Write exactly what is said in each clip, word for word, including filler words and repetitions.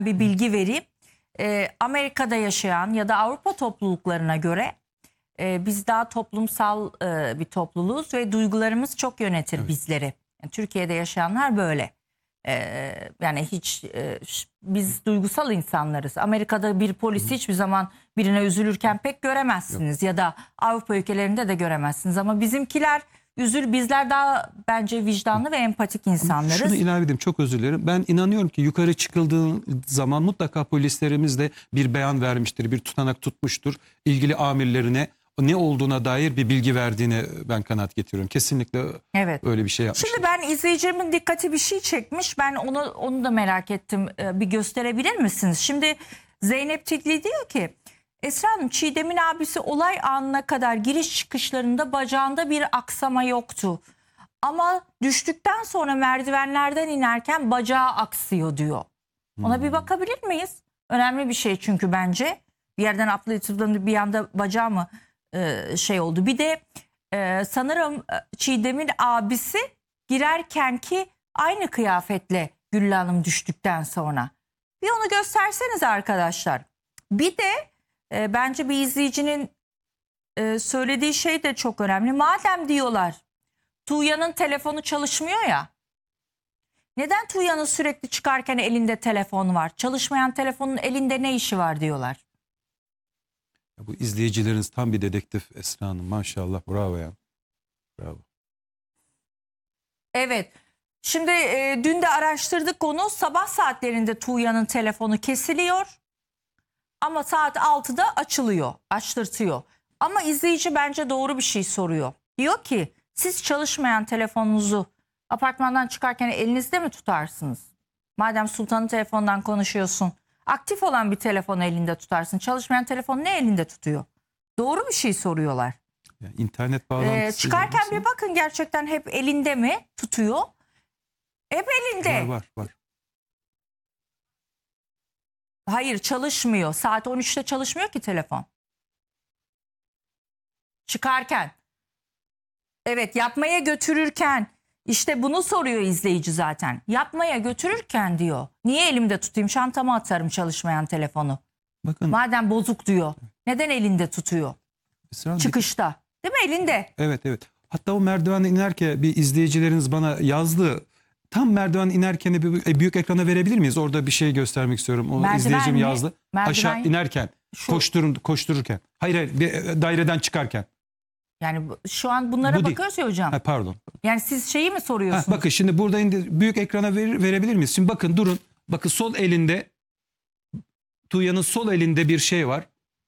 bir bilgi vereyim. Ee, Amerika'da yaşayan ya da Avrupa topluluklarına göre e, biz daha toplumsal e, bir topluluğuz ve duygularımız çok yönetir Evet. bizleri. Yani Türkiye'de yaşayanlar böyle. Ee, yani hiç e, ş- biz duygusal insanlarız. Amerika'da bir polis Hı. hiçbir zaman birine üzülürken pek göremezsiniz. Ya da Avrupa ülkelerinde de göremezsiniz. Ama bizimkiler üzül, bizler daha bence vicdanlı ve empatik insanlarız. Şunu ilave edeyim, çok özür dilerim. Ben inanıyorum ki yukarı çıkıldığı zaman mutlaka polislerimiz de bir beyan vermiştir, bir tutanak tutmuştur. İlgili amirlerine ne olduğuna dair bir bilgi verdiğine ben kanaat getiriyorum. Kesinlikle Evet. öyle bir şey yapmıştır. Şimdi ben izleyicimin dikkati bir şey çekmiş. Ben onu onu da merak ettim. Ee, Bir gösterebilir misiniz? Şimdi Zeynep Tigli diyor ki Esra Hanım, Çiğdem'in abisi olay anına kadar giriş çıkışlarında bacağında bir aksama yoktu. Ama düştükten sonra merdivenlerden inerken bacağı aksıyor diyor. Ona Hmm. bir bakabilir miyiz? Önemli bir şey çünkü bence. Bir yerden atlayıp zıplanıp bir anda bacağı mı e, şey oldu. Bir de e, sanırım e, Çiğdem'in abisi girerkenki aynı kıyafetle Güllü Hanım düştükten sonra. Bir onu gösterseniz arkadaşlar. Bir de e, bence bir izleyicinin e, söylediği şey de çok önemli. Madem diyorlar Tuğya'nın telefonu çalışmıyor ya. Neden Tuğya'nın sürekli çıkarken elinde telefon var? Çalışmayan telefonun elinde ne işi var diyorlar. Bu izleyicileriniz tam bir dedektif Esra Hanım. Maşallah, bravo ya. Bravo. Evet. Şimdi e, dün de araştırdık konu. Sabah saatlerinde Tuğya'nın telefonu kesiliyor. Ama saat altıda açılıyor, açtırtıyor. Ama izleyici bence doğru bir şey soruyor. Diyor ki siz çalışmayan telefonunuzu apartmandan çıkarken elinizde mi tutarsınız? Madem Sultan'ın telefonundan konuşuyorsun. Aktif olan bir telefonu elinde tutarsın. Çalışmayan telefonu ne elinde tutuyor? Doğru bir şey soruyorlar. Yani internet Ee, bağlantısı. çıkarken bir bakın gerçekten hep elinde mi tutuyor? Hep elinde. Var var var. Hayır, çalışmıyor. Saat on üçte çalışmıyor ki telefon. Çıkarken. Evet, yapmaya götürürken. İşte bunu soruyor izleyici zaten. Yapmaya götürürken diyor. Niye elimde tutayım? Çantama atarım çalışmayan telefonu. Bakın Madem bozuk diyor. Neden elinde tutuyor? Esra Hanım, Çıkışta. Değil mi? Elinde. evet evet. Hatta o merdivenden inerken bir izleyicileriniz bana yazdı. Tam merdiven inerken de bir büyük ekrana verebilir miyiz? Orada bir şey göstermek istiyorum. O Merdiven izleyicim mi? yazdı. Merdiven- Aşağı inerken, Şu- koşturun koştururken. Hayır hayır, bir daireden çıkarken. Yani bu- şu an bunlara Bu değil. bakıyoruz ya hocam. Ha, pardon. Yani siz şeyi mi Ha, soruyorsunuz? bakın şimdi burada indi, büyük ekrana ver, verebilir miyiz? Şimdi bakın durun. Bakın sol elinde, Tuğya'nın sol elinde bir şey var.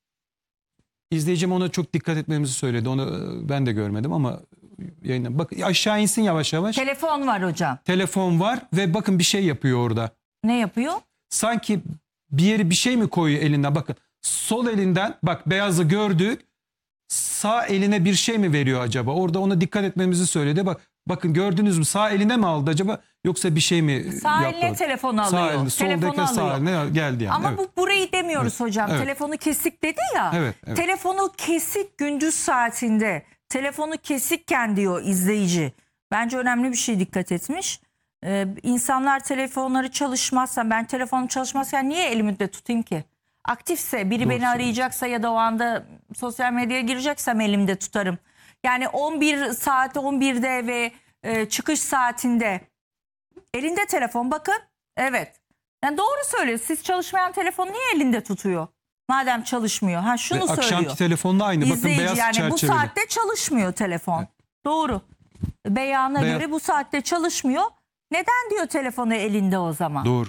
İzleyicim ona çok dikkat etmemizi söyledi. Onu e, ben de görmedim ama yayına. Bakın aşağı insin yavaş yavaş. Telefon var hocam. Telefon var ve bakın bir şey yapıyor orada. Ne yapıyor? Sanki bir yeri bir şey mi koyuyor elinden? Bakın sol elinden, bak beyazı gördük. Sağ eline bir şey mi veriyor acaba? Orada ona dikkat etmemizi söyledi. Bak bakın, gördünüz mü? Sağ eline mi aldı acaba? Yoksa bir şey mi Sağ yaptı? eline telefonu alıyor. Sağ eline, Telefonu soldaki sağ alıyor. eline geldi yani. Ama evet. bu burayı demiyoruz hocam. Evet. Telefonu kesik dedi ya. Evet, evet. Telefonu kesik gündüz saatinde. Telefonu kesikken diyor izleyici. Bence önemli bir şey dikkat etmiş. Ee, insanlar telefonları çalışmazsa, ben telefonum çalışmazken niye elimde tutayım ki? Aktifse, biri Doğru beni söylüyorsun. arayacaksa ya da o anda sosyal medyaya gireceksem elimde tutarım. Yani on bir saat on birde ve e, çıkış saatinde elinde telefon, bakın. Evet. Yani doğru söylüyor. Siz çalışmayan telefonu niye elinde tutuyor? Madem çalışmıyor. Ha şunu Ve söylüyor. akşamki telefonla aynı. Bakın İzleyici, beyaz yani bu çerçeveli. saatte çalışmıyor telefon. Doğru. Beyana Beyaz- göre bu saatte çalışmıyor. Neden diyor telefonu elinde o zaman? Doğru.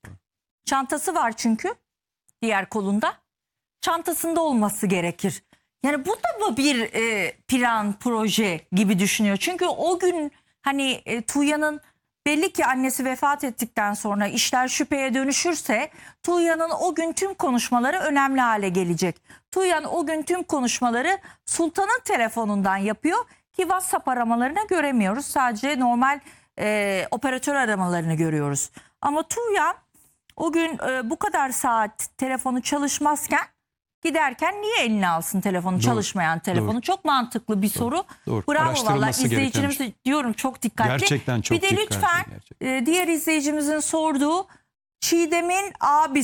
Çantası var çünkü diğer kolunda. Çantasında olması gerekir. Yani bu da mı bir e, plan, proje gibi düşünüyor. Çünkü o gün hani e, Tuğya'nın belli ki annesi vefat ettikten sonra işler şüpheye dönüşürse Tuğya'nın o gün tüm konuşmaları önemli hale gelecek. Tuğya'nın o gün tüm konuşmaları Sultan'ın telefonundan yapıyor ki WhatsApp aramalarını göremiyoruz. Sadece normal e, operatör aramalarını görüyoruz. Ama Tuğya o gün e, bu kadar saat telefonu çalışmazken giderken niye eline alsın telefonu, Doğru, çalışmayan telefonu? doğru. Çok mantıklı bir soru. Doğru. Bravo valla, Araştırılması izleyicilerimiz gereken de diyorum çok dikkatli. Gerçekten çok Bir de dikkatli, lütfen gerçekten. e, diğer izleyicimizin sorduğu Çiğdem'in abisi.